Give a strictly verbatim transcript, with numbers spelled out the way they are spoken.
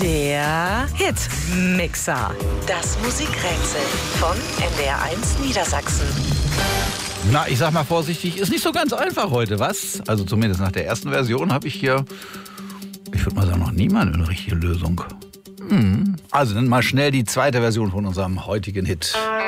Der Hitmixer. Das Musikrätsel von N D R eins Niedersachsen. Na, ich sag mal vorsichtig, ist nicht so ganz einfach heute, was? Also zumindest nach der ersten Version habe ich hier, ich würde mal sagen, noch niemand eine richtige Lösung. Hm. Also dann mal schnell die zweite Version von unserem heutigen Hit.